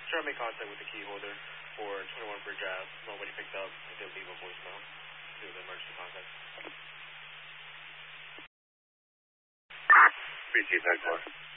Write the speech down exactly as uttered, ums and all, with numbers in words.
try to make contact with the key holder for twenty-one Bridge Ave. Nobody picked up. They'll leave a voicemail. Do the emergency contact. B T ten four.